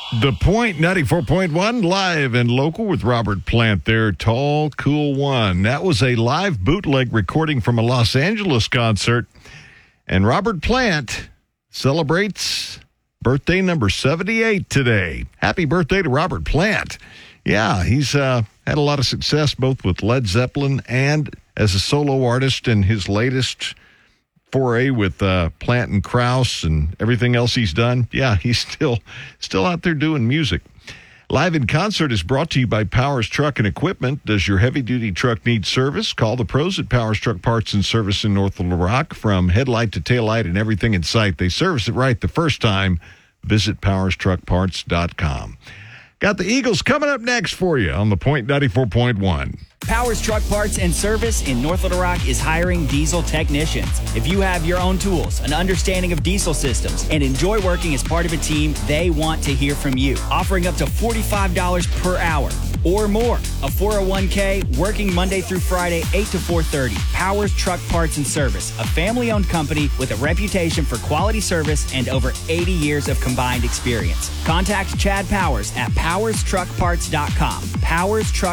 The Point 94.1 live and local with Robert Plant there, Tall Cool One. That was a live bootleg recording from a Los Angeles concert. And Robert Plant celebrates birthday number 78 today. Happy birthday to Robert Plant. Yeah, he's had a lot of success both with Led Zeppelin and as a solo artist, and his latest foray with Plant and Krause and everything else he's done. Yeah, he's still out there doing music. Live in Concert is brought to you by Powers Truck and Equipment. Does your heavy-duty truck need service? Call the pros at Powers Truck Parts and Service in North Little Rock. From headlight to taillight and everything in sight, they service it right the first time. Visit powerstruckparts.com. Got the Eagles coming up next for you on the Point 94.1. Powers Truck Parts and Service in North Little Rock is hiring diesel technicians. If you have your own tools, an understanding of diesel systems, and enjoy working as part of a team, they want to hear from you. Offering up to $45 per hour or more. A 401k, working Monday through Friday, 8 to 4:30. Powers Truck Parts and Service, a family-owned company with a reputation for quality service and over 80 years of combined experience. Contact Chad Powers at powerstruckparts.com. Powers Truck